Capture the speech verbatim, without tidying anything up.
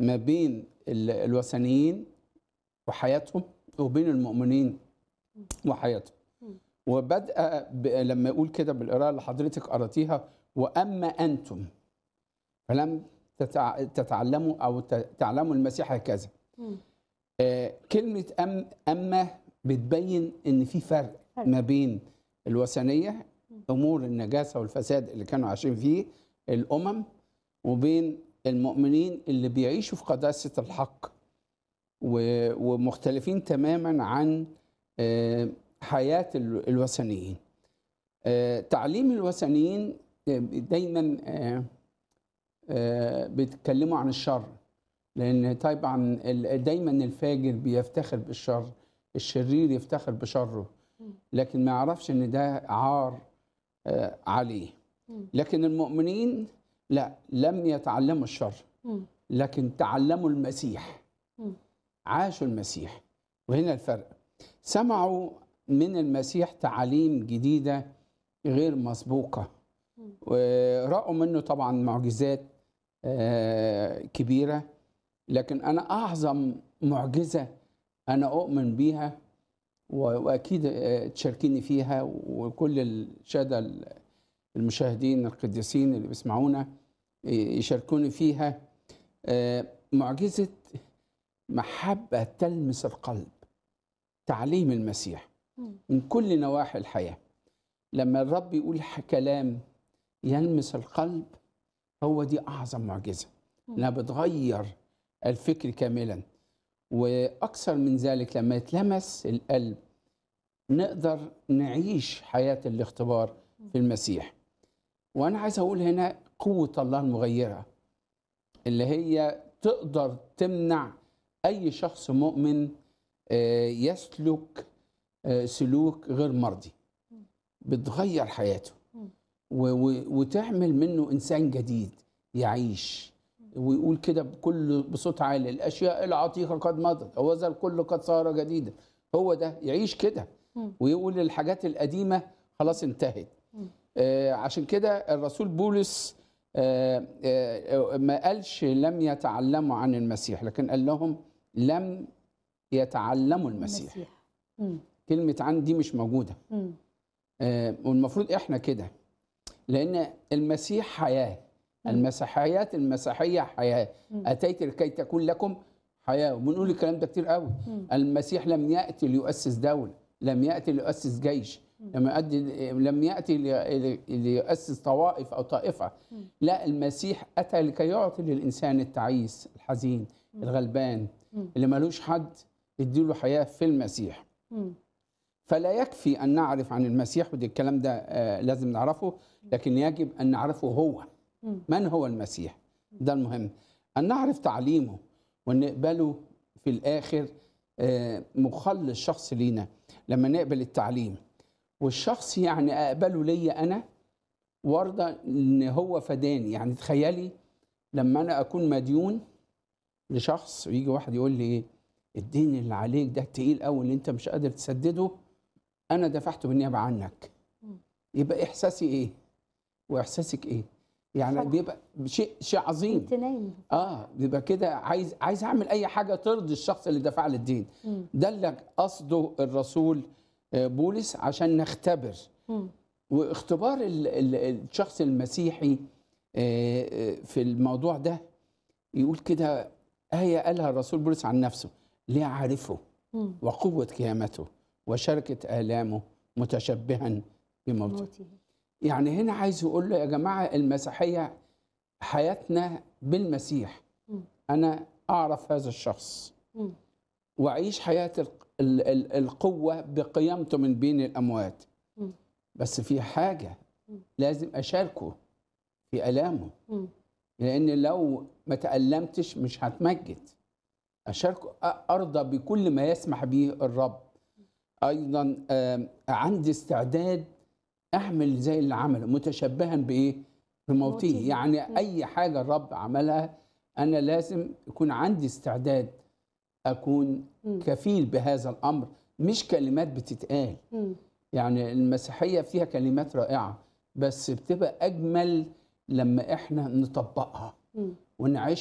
ما بين الوثنيين وحياتهم وبين المؤمنين وحياتهم. وبدأ لما يقول كده بالقراءة اللي حضرتك قرأتيها، وأما أنتم فلم تتعلموا أو تعلموا المسيح هكذا. آه كلمة أم أما بتبين إن في فرق ما بين الوثنية، أمور النجاسة والفساد اللي كانوا عايشين فيه الأمم، وبين المؤمنين اللي بيعيشوا في قداسة الحق ومختلفين تماما عن آه حياة الوثنيين. آه تعليم الوثنيين دايما آه آه بيتكلموا عن الشر، لأن طبعا دايما الفاجر بيفتخر بالشر، الشرير يفتخر بشره، لكن ما يعرفش ان ده عار آه عليه. لكن المؤمنين لا، لم يتعلموا الشر لكن تعلموا المسيح، عاشوا المسيح. وهنا الفرق، سمعوا من المسيح تعاليم جديدة غير مسبوقة، ورأوا منه طبعا معجزات كبيرة. لكن أنا أعظم معجزة أنا أؤمن بيها وأكيد تشاركيني فيها، وكل الشهداء المشاهدين القديسين اللي بيسمعونا يشاركوني فيها، معجزة محبة تلمس القلب، تعليم المسيح من كل نواحي الحياة. لما الرب يقول كلام يلمس القلب، هو دي أعظم معجزة، انها بتغير الفكر كاملا. وأكثر من ذلك، لما يتلمس القلب نقدر نعيش حياة الاختبار في المسيح. وأنا عايز أقول هنا قوة الله المغيرة اللي هي تقدر تمنع أي شخص مؤمن يسلك سلوك غير مرضي، بتغير حياته وتعمل منه إنسان جديد يعيش ويقول كده بكل بصوت عالي: الأشياء العتيقة قد مضت وذا الكل قد صار جديدا. هو ده يعيش كده ويقول الحاجات القديمة خلاص انتهت. آه عشان كده الرسول بولس آه آه ما قالش لم يتعلموا عن المسيح، لكن قال لهم لم يتعلموا المسيح. المسيح. كلمة عن دي مش موجودة. آه والمفروض احنا كده، لأن المسيح حياة، المسيحيات المسيحية حياة. أتيت لكي تكون لكم حياة، وبنقول الكلام ده كتير قوي. المسيح لم يأتي ليؤسس دولة، لم يأتي ليؤسس جيش، لم يأتي لم يأتي ليؤسس طوائف أو طائفة. لا، المسيح أتى لكي يعطي للإنسان التعيس الحزين الغلبان اللي ملوش حد يديله حياة في المسيح. فلا يكفي أن نعرف عن المسيح، ودي الكلام ده آه لازم نعرفه، لكن يجب أن نعرفه هو من هو المسيح. ده المهم، أن نعرف تعليمه وأن نقبله في الآخر آه مخلص شخص لينا. لما نقبل التعليم والشخص يعني أقبله ليا أنا وارضى أن هو فداني. يعني تخيلي لما أنا أكون مديون لشخص ويجي واحد يقول لي إيه الدين اللي عليك ده تقيل قوي اللي أنت مش قادر تسدده، أنا دفعته بالنيابة عنك، يبقى إحساسي إيه وإحساسك إيه؟ يعني صح. بيبقى شيء شيء عظيم. امتنان. آه بيبقى كده عايز عايز أعمل أي حاجة ترضي الشخص اللي دفع لي الدين. م. ده اللي قصده الرسول بولس عشان نختبر. م. واختبار الشخص المسيحي في الموضوع ده يقول كده آية قالها الرسول بولس عن نفسه: ليعرفه وقوة قيامته وشركة آلامه متشبها بموته. يعني هنا عايز يقول له يا جماعة المسيحية حياتنا بالمسيح. م. أنا أعرف هذا الشخص م. وأعيش حياة القوة بقيامته من بين الأموات. م. بس في حاجة م. لازم أشاركه في ألامه، م. لأن لو ما تألمتش مش هتمجد. أشاركه، أرضى بكل ما يسمح به الرب. أيضا عندي استعداد أعمل زي اللي عمله متشبها بإيه؟ بموته. يعني م. أي حاجة الرب عملها أنا لازم يكون عندي استعداد أكون م. كفيل بهذا الأمر، مش كلمات بتتقال. م. يعني المسيحية فيها كلمات رائعة بس بتبقى أجمل لما إحنا نطبقها ونعيش